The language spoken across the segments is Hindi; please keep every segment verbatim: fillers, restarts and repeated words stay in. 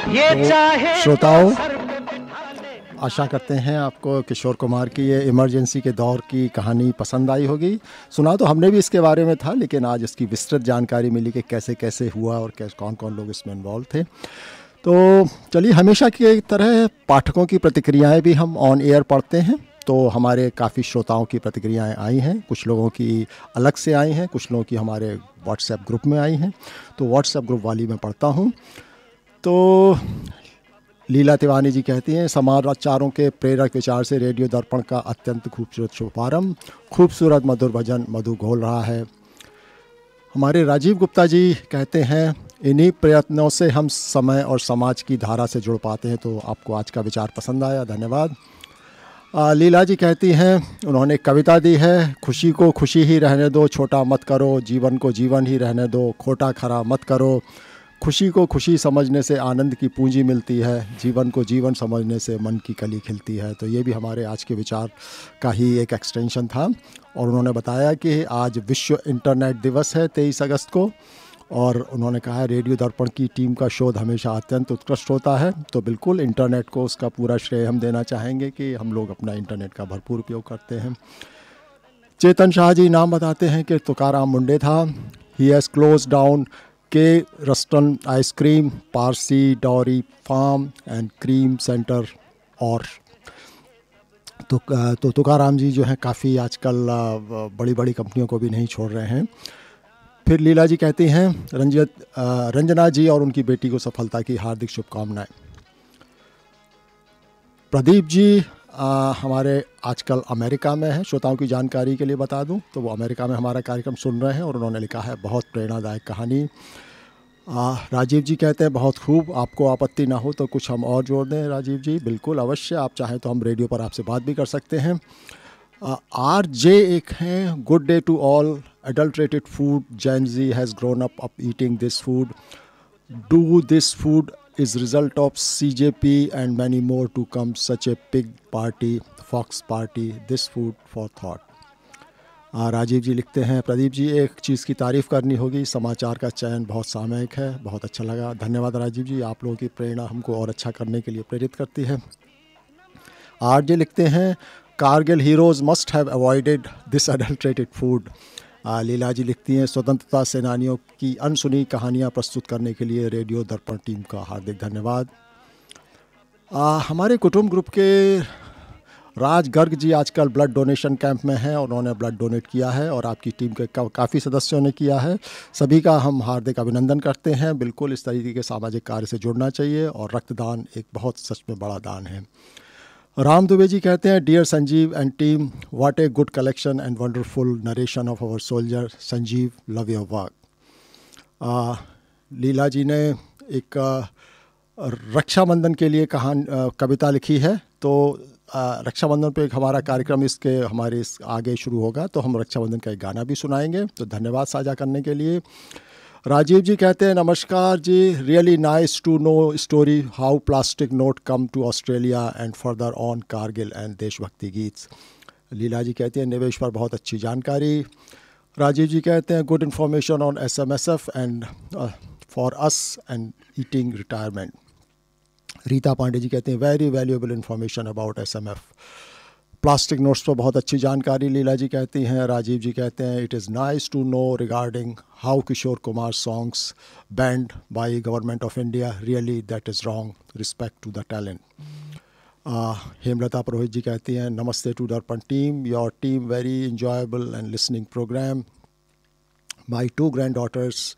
तो श्रोताओं, आशा करते हैं आपको किशोर कुमार की ये इमरजेंसी के दौर की कहानी पसंद आई होगी। सुना तो हमने भी इसके बारे में था, लेकिन आज इसकी विस्तृत जानकारी मिली कि कैसे कैसे हुआ और कैसे कौन कौन लोग इसमें इन्वॉल्व थे। तो चलिए, हमेशा की तरह पाठकों की प्रतिक्रियाएं भी हम ऑन एयर पढ़ते हैं। तो हमारे काफ़ी श्रोताओं की प्रतिक्रियाएं आई हैं, कुछ लोगों की अलग से आई हैं, कुछ लोगों की हमारे व्हाट्सएप ग्रुप में आई हैं। तो व्हाट्सएप ग्रुप वाली मैं पढ़ता हूँ। तो लीला तिवारी जी कहती हैं, समाचारों के प्रेरक विचार से रेडियो दर्पण का अत्यंत खूबसूरत शुभारंभ, खूबसूरत मधुर भजन मधु घोल रहा है। हमारे राजीव गुप्ता जी कहते हैं, इन्हीं प्रयत्नों से हम समय और समाज की धारा से जुड़ पाते हैं। तो आपको आज का विचार पसंद आया, धन्यवाद। आ, लीला जी कहती हैं, उन्होंने कविता दी है, खुशी को खुशी ही रहने दो, छोटा मत करो, जीवन को जीवन ही रहने दो, खोटा खरा मत करो, खुशी को खुशी समझने से आनंद की पूंजी मिलती है, जीवन को जीवन समझने से मन की कली खिलती है। तो ये भी हमारे आज के विचार का ही एक एक्सटेंशन था। और उन्होंने बताया कि आज विश्व इंटरनेट दिवस है तेईस अगस्त को, और उन्होंने कहा है रेडियो दर्पण की टीम का शोध हमेशा अत्यंत उत्कृष्ट होता है। तो बिल्कुल इंटरनेट को उसका पूरा श्रेय हम देना चाहेंगे कि हम लोग अपना इंटरनेट का भरपूर उपयोग करते हैं। चेतन शाह जी नाम बताते हैं कि तुकाराम मुंडे था। ही हैज़ क्लोज डाउन के Roston ice cream, Parsi dowry farm and cream centre. और तो तो तुकाराम जी जो हैं काफ़ी आजकल बड़ी बड़ी कंपनियों को भी नहीं छोड़ रहे हैं। फिर लीला जी कहती हैं, रंजित रंजना जी और उनकी बेटी को सफलता की हार्दिक शुभकामनाएं। प्रदीप जी आ, हमारे आजकल अमेरिका में हैं। श्रोताओं की जानकारी के लिए बता दूं तो वो अमेरिका में हमारा कार्यक्रम सुन रहे हैं, और उन्होंने लिखा है, बहुत प्रेरणादायक कहानी। आ, राजीव जी कहते हैं, बहुत खूब, आपको आपत्ति ना हो तो कुछ हम और जोड़ दें। राजीव जी बिल्कुल अवश्य, आप चाहें तो हम रेडियो पर आपसे बात भी कर सकते हैं। आर जे एक हैं, good day to all, adulterated food, Gen Z has grown up up eating this food. Do this food is result of C J P and many more to come, such a pig party, fox party, this food for thought. आ, राजीव जी लिखते हैं, प्रदीप जी एक चीज़ की तारीफ़ करनी होगी, समाचार का चयन बहुत सामयिक है, बहुत अच्छा लगा। धन्यवाद राजीव जी, आप लोगों की प्रेरणा हमको और अच्छा करने के लिए प्रेरित करती है। आर जे लिखते हैं, Kargil heroes must have avoided this adulterated food. लीला जी लिखती हैं, स्वतंत्रता सेनानियों की अनसुनी कहानियाँ प्रस्तुत करने के लिए रेडियो दर्पण टीम का हार्दिक धन्यवाद। आ, हमारे कुटुंब ग्रुप के राज गर्ग जी आजकल ब्लड डोनेशन कैंप में हैं, और उन्होंने ब्लड डोनेट किया है, और आपकी टीम के का, काफ़ी सदस्यों ने किया है। सभी का हम हार्दिक अभिनंदन करते हैं। बिल्कुल इस तरीके के सामाजिक कार्य से जुड़ना चाहिए, और रक्तदान एक बहुत सच में बड़ा दान है। राम दुबे जी कहते हैं, dear Sanjeev and team, what a good collection and wonderful narration of our soldier Sanjeev, love your work. लीला जी ने एक रक्षाबंधन के लिए कहान कविता लिखी है। तो रक्षाबंधन पे एक हमारा कार्यक्रम इसके हमारे इस आगे शुरू होगा, तो हम रक्षाबंधन का एक गाना भी सुनाएंगे। तो धन्यवाद साझा करने के लिए। राजीव जी कहते हैं, नमस्कार जी, really nice to know story how plastic note come to Australia and further on Kargil and देशभक्ति गीत्स। लीला जी कहते हैं, निवेश पर बहुत अच्छी जानकारी। राजीव जी कहते हैं, good information on S M S F and for us and eating retirement. Rita Pandey ji कहते हैं, very valuable information about S M F. Plastic notes पर बहुत अच्छी जानकारी लीला जी कहती हैं। राजीव जी कहते हैं, it is nice to know regarding how Kishore Kumar songs band by government of India, really that is wrong, respect to the talent. Hemlata पुरोहित जी कहती हैं, नमस्ते टू दर्पण team, your team very enjoyable and listening programme. My to grand daughters,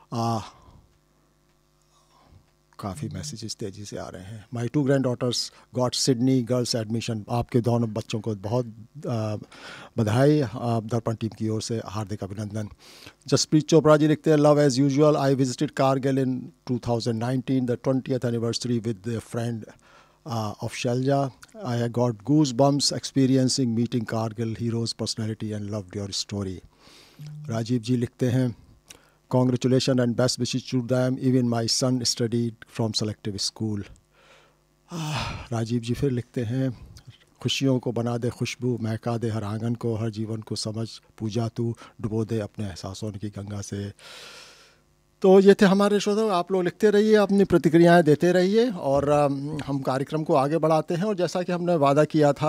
काफ़ी मैसेजेस तेज़ी से आ रहे हैं। माई to grand daughters got Sydney girls admission. आपके दोनों बच्चों को बहुत बधाई, दर्पण टीम की ओर से हार्दिक अभिनंदन। जसप्रीत चोपड़ा जी लिखते हैं, love as usual, I visited Kargil in two thousand nineteen, the twentieth anniversary with the friend of Selja. I got goose bumps experiencing meeting Kargil heroes personality and loved your story. Rajiv जी लिखते हैं, congratulations and best wishes to them, even my son studied from selective school। Rajiv जी फिर लिखते हैं, खुशियों को बना दे खुशबू, महका दे हर आंगन को, हर जीवन को समझ पूजा तू, डुबो दे अपने एहसासों की गंगा से। तो ये थे हमारे श्रोता। आप लोग लिखते रहिए, अपनी प्रतिक्रियाएं देते रहिए और हम कार्यक्रम को आगे बढ़ाते हैं। और जैसा कि हमने वादा किया था,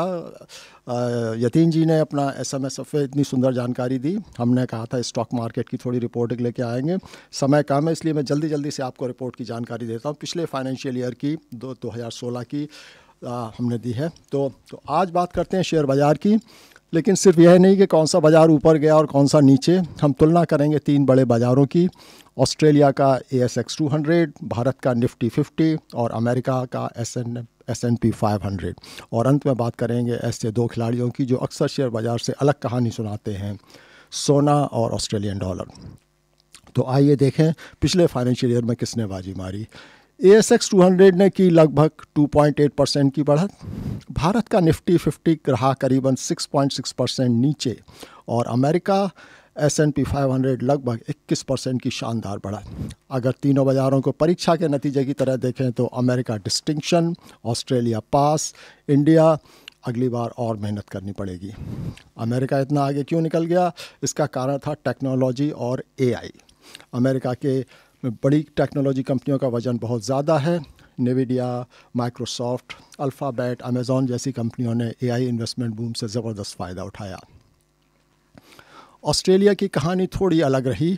यतीन जी ने अपना एसएमएस पे इतनी सुंदर जानकारी दी। हमने कहा था स्टॉक मार्केट की थोड़ी रिपोर्टिंग लेके आएंगे, समय कम है इसलिए मैं जल्दी जल्दी से आपको रिपोर्ट की जानकारी देता हूँ। पिछले फाइनेंशियल ईयर की दो दो हज़ार सोलह की आ, हमने दी है। तो तो आज बात करते हैं शेयर बाज़ार की। लेकिन सिर्फ यह नहीं कि कौन सा बाज़ार ऊपर गया और कौन सा नीचे, हम तुलना करेंगे तीन बड़े बाज़ारों की, ऑस्ट्रेलिया का A S x two hundred, Bharat का निफ्टी फिफ्टी और अमेरिका का S N S N P five hundred. और अंत में बात करेंगे ऐसे दो खिलाड़ियों की जो अक्सर शेयर बाज़ार से अलग कहानी सुनाते हैं, सोना और ऑस्ट्रेलियन डॉलर। तो आइए देखें पिछले फाइनेंशियल ईयर में किसने बाजी मारी। A S x two hundred ने की लगभग टू पॉइंट एट परसेंट की बढ़त। भारत का निफ्टी फिफ्टी रहा करीबन सिक्स पॉइंट सिक्स परसेंट नीचे और America S N P five hundred लगभग इक्कीस परसेंट की शानदार बढ़त। अगर तीनों बाज़ारों को परीक्षा के नतीजे की तरह देखें तो अमेरिका डिस्टिंक्शन, ऑस्ट्रेलिया पास, इंडिया अगली बार और मेहनत करनी पड़ेगी। अमेरिका इतना आगे क्यों निकल गया? इसका कारण था टेक्नोलॉजी और ए आई। अमेरिका के बड़ी टेक्नोलॉजी कंपनियों का वजन बहुत ज़्यादा है। नेविडिया, माइक्रोसॉफ्ट, अल्फ़ाबेट, अमेज़ॉन जैसी कंपनियों ने ए आई इन्वेस्टमेंट बूम से ज़बरदस्त फ़ायदा उठाया। ऑस्ट्रेलिया की कहानी थोड़ी अलग रही।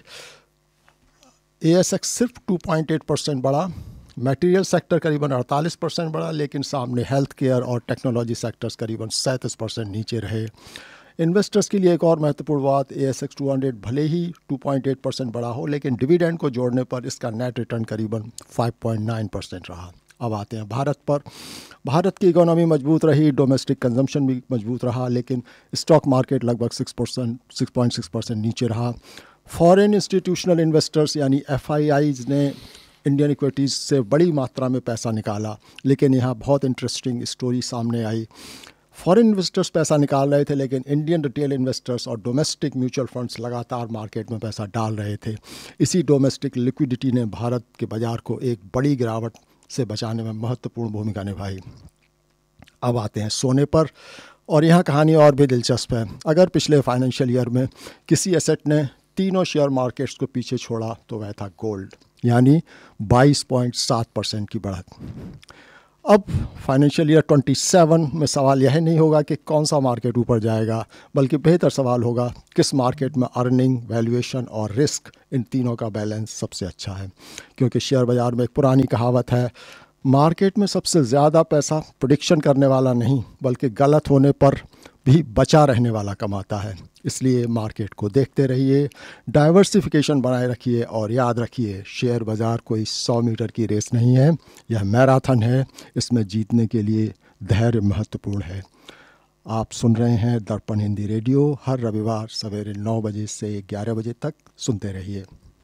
ए एस एक्स सिर्फ टू पॉइंट एट परसेंट बढ़ा, मटेरियल सेक्टर करीबन अड़तालीस परसेंट बढ़ा, लेकिन सामने हेल्थ केयर और टेक्नोलॉजी सेक्टर्स करीबन सैंतीस परसेंट नीचे रहे। इन्वेस्टर्स के लिए एक और महत्वपूर्ण बात, A S x two hundred भले ही टू पॉइंट एट परसेंट बढ़ा हो, लेकिन डिविडेंड को जोड़ने पर इसका नेट रिटर्न करीबन फाइव पॉइंट नाइन परसेंट रहा। अब आते हैं भारत पर। भारत की इकोनॉमी मजबूत रही, डोमेस्टिक कंजम्पशन भी मजबूत रहा, लेकिन स्टॉक मार्केट लगभग six percent six point six percent नीचे रहा। फॉरेन इंस्टीट्यूशनल इन्वेस्टर्स यानी एफ आई आईज़ ने इंडियन इक्विटीज़ से बड़ी मात्रा में पैसा निकाला, लेकिन यहाँ बहुत इंटरेस्टिंग स्टोरी सामने आई। फॉरेन इन्वेस्टर्स पैसा निकाल रहे थे, लेकिन इंडियन रिटेल इन्वेस्टर्स और डोमेस्टिक म्यूचुअल फंड्स लगातार मार्केट में पैसा डाल रहे थे। इसी डोमेस्टिक लिक्विडिटी ने भारत के बाज़ार को एक बड़ी गिरावट से बचाने में महत्वपूर्ण भूमिका निभाई। अब आते हैं सोने पर, और यहाँ कहानी और भी दिलचस्प है। अगर पिछले फाइनेंशियल ईयर में किसी एसेट ने तीनों शेयर मार्केट्स को पीछे छोड़ा तो वह था गोल्ड, यानी बाईस पॉइंट सात परसेंट की बढ़त। अब फाइनेंशियल ईयर सत्ताईस में सवाल यह नहीं होगा कि कौन सा मार्केट ऊपर जाएगा, बल्कि बेहतर सवाल होगा किस मार्केट में अर्निंग, वैल्यूएशन और रिस्क, इन तीनों का बैलेंस सबसे अच्छा है। क्योंकि शेयर बाज़ार में एक पुरानी कहावत है, मार्केट में सबसे ज़्यादा पैसा प्रेडिक्शन करने वाला नहीं, बल्कि गलत होने पर भी बचा रहने वाला कमाता है। इसलिए मार्केट को देखते रहिए, डाइवर्सिफिकेशन बनाए रखिए और याद रखिए, शेयर बाज़ार कोई सौ मीटर की रेस नहीं है, यह मैराथन है। इसमें जीतने के लिए धैर्य महत्वपूर्ण है। आप सुन रहे हैं दर्पण हिंदी रेडियो, हर रविवार सवेरे नौ बजे से ग्यारह बजे तक सुनते रहिए।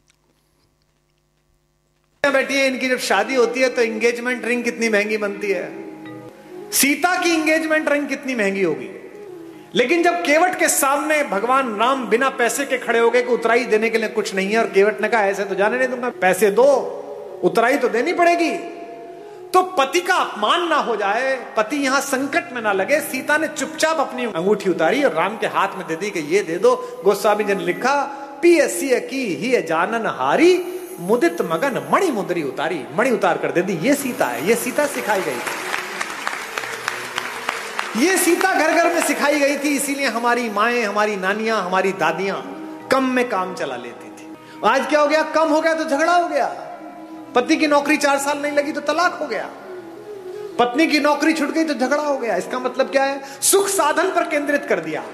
बैठिए, इनकी जब शादी होती है तो एंगेजमेंट रिंग कितनी महंगी बनती है। सीता की एंगेजमेंट रिंग कितनी महंगी होगी, लेकिन जब केवट के सामने भगवान राम बिना पैसे के खड़े हो गए कि उतराई देने के लिए कुछ नहीं है, और केवट ने कहा ऐसे तो जाने नहीं दूंगा, पैसे दो, उतराई तो देनी पड़ेगी। तो पति का अपमान ना हो जाए, पति यहां संकट में ना लगे, सीता ने चुपचाप अपनी अंगूठी उतारी और राम के हाथ में दे दी कि ये दे दो। गोस्वामी जी ने लिखा, पी एसी की ही जानन हारी, मुदित मगन मणि मुद्री उतारी, मणि उतार कर दे दी। ये सीता है, ये सीता सिखाई गई थी, ये सीता घर घर में सिखाई गई थी। इसीलिए हमारी माएं, हमारी नानियां, हमारी दादियां कम में काम चला लेती थी। आज क्या हो गया, कम हो गया तो झगड़ा हो गया। पति की नौकरी चार साल नहीं लगी तो तलाक हो गया, पत्नी की नौकरी छूट गई तो झगड़ा हो गया। इसका मतलब क्या है, सुख साधन पर केंद्रित कर दिया।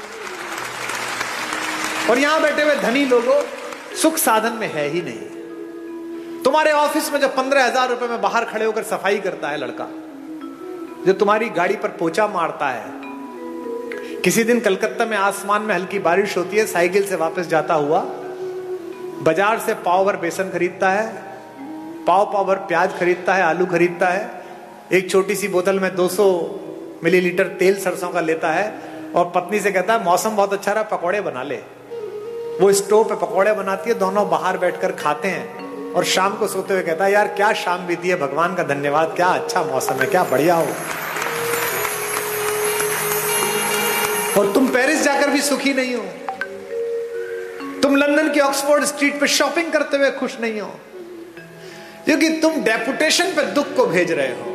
और यहां बैठे हुए धनी लोगों, सुख साधन में है ही नहीं। तुम्हारे ऑफिस में जो पंद्रह हजार रुपए में बाहर खड़े होकर सफाई करता है लड़का, जो तुम्हारी गाड़ी पर पोछा मारता है, किसी दिन कलकत्ता में आसमान में हल्की बारिश होती है, साइकिल से वापस जाता हुआ बाजार से पाव भर बेसन खरीदता है, पाव पाव भर प्याज खरीदता है, आलू खरीदता है, एक छोटी सी बोतल में दो सौ मिलीलीटर तेल सरसों का लेता है और पत्नी से कहता है मौसम बहुत अच्छा रहा, पकौड़े बना ले। वो स्टोव पे पकौड़े बनाती है, दोनों बाहर बैठकर खाते हैं और शाम को सोते हुए कहता है यार क्या शाम बीती है, भगवान का धन्यवाद, क्या अच्छा मौसम है, क्या बढ़िया हो। और तुम पेरिस जाकर भी सुखी नहीं हो, तुम लंदन की ऑक्सफोर्ड स्ट्रीट पे शॉपिंग करते हुए खुश नहीं हो, क्योंकि तुम डेपुटेशन पे दुख को भेज रहे हो।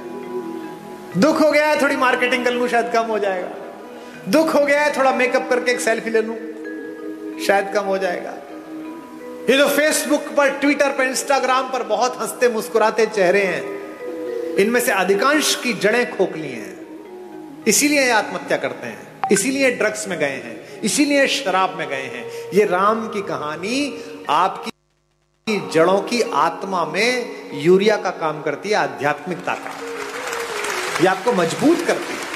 दुख हो गया है, थोड़ी मार्केटिंग कर लूं शायद कम हो जाएगा। दुख हो गया है, थोड़ा मेकअप करके एक सेल्फी ले लूं शायद कम हो जाएगा। ये जो फेसबुक पर, ट्विटर पर, इंस्टाग्राम पर बहुत हंसते मुस्कुराते चेहरे हैं, इनमें से अधिकांश की जड़ें खोखली हैं। इसीलिए आत्महत्या करते हैं, इसीलिए ड्रग्स में गए हैं, इसीलिए शराब में गए हैं। ये राम की कहानी आपकी जड़ों की आत्मा में यूरिया का काम करती है, आध्यात्मिकता का। ये आपको मजबूत करती है,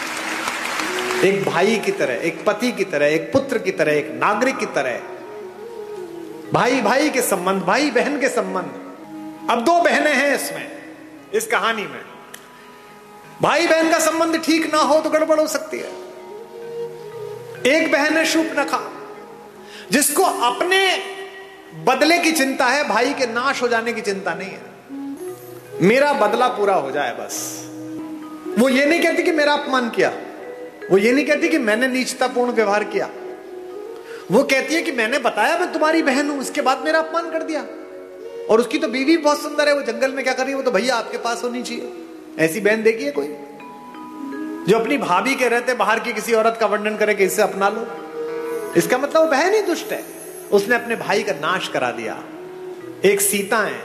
एक भाई की तरह, एक पति की तरह, एक पुत्र की तरह, एक नागरिक की तरह। भाई भाई के संबंध, भाई बहन के संबंध। अब दो बहनें हैं इसमें, इस कहानी में। भाई बहन का संबंध ठीक ना हो तो गड़बड़ हो सकती है। एक बहन है शूर्पणखा, जिसको अपने बदले की चिंता है, भाई के नाश हो जाने की चिंता नहीं है। मेरा बदला पूरा हो जाए बस। वो ये नहीं कहती कि मेरा अपमान किया, वो ये नहीं कहती कि मैंने नीचतापूर्ण व्यवहार किया। वो कहती है कि मैंने बताया मैं तुम्हारी बहन हूं, इसके बाद मेरा अपमान कर दिया। और उसकी तो बीवी बहुत सुंदर है, वो जंगल में क्या कर रही है, वो तो भैया आपके पास होनी चाहिए। ऐसी बहन देखी है कोई जो अपनी भाभी के रहते बाहर की किसी औरत का वर्णन करे कि इससे अपना लो? इसका मतलब वो बहन ही दुष्ट है, उसने अपने भाई का नाश करा दिया। एक सीता है,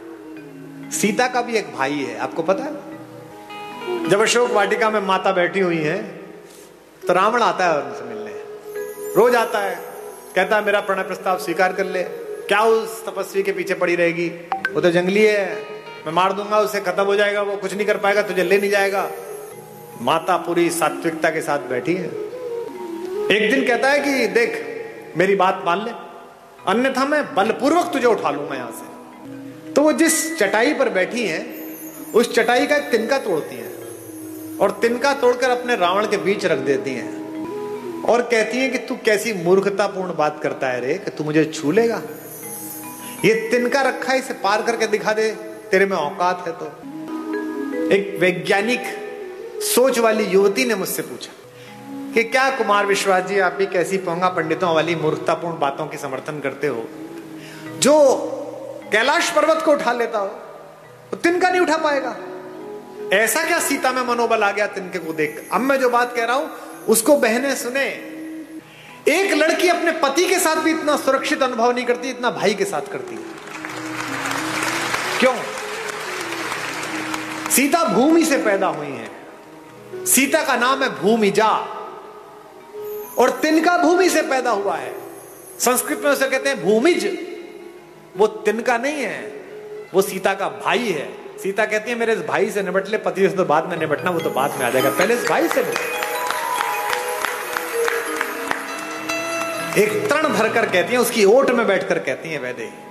सीता का भी एक भाई है, आपको पता है? जब अशोक वाटिका में माता बैठी हुई है तो रावण आता है उनसे मिलने, रोज आता है, कहता है मेरा प्रणय प्रस्ताव स्वीकार कर ले। क्या उस तपस्वी के पीछे पड़ी रहेगी, वो तो जंगली है, मैं मार दूंगा उसे, खत्म हो जाएगा, वो कुछ नहीं कर पाएगा, तुझे ले नहीं जाएगा। माता पूरी सात्विकता के साथ बैठी है। एक दिन कहता है कि देख मेरी बात मान ले, अन्यथा मैं बलपूर्वक तुझे उठा लूंगा यहां से। तो वो जिस चटाई पर बैठी है उस चटाई का एक तिनका तोड़ती है और तिनका तोड़कर अपने रावण के बीच रख देती हैं और कहती हैं कि तू कैसी मूर्खतापूर्ण बात करता है रे, कि तू मुझे छू लेगा? ये तिनका रखा है, इसे पार करके दिखा दे, तेरे में औकात है तो। एक वैज्ञानिक सोच वाली युवती ने मुझसे पूछा कि क्या कुमार विश्वास जी आप भी कैसी पोंगा पंडितों वाली मूर्खतापूर्ण बातों की समर्थन करते हो? जो कैलाश पर्वत को उठा लेता हो तो तिनका नहीं उठा पाएगा। ऐसा क्या सीता में मनोबल आ गया तिनके को देख? अब मैं जो बात कह रहा हूं उसको बहनें सुने। एक लड़की अपने पति के साथ भी इतना सुरक्षित अनुभव नहीं करती इतना भाई के साथ करती है। क्यों? सीता भूमि से पैदा हुई है, सीता का नाम है भूमिजा, और तिनका भूमि से पैदा हुआ है। संस्कृत में उसे कहते हैं भूमिज। वो तिनका नहीं है, वो सीता का भाई है। सीता कहती है मेरे इस भाई से निपट ले, पति से तो बाद में निपटना, वो तो बाद में आ जाएगा, पहले इस भाई से निपट। एक तरण भरकर कहती है, उसकी ओट में बैठकर कहती है वैदेही।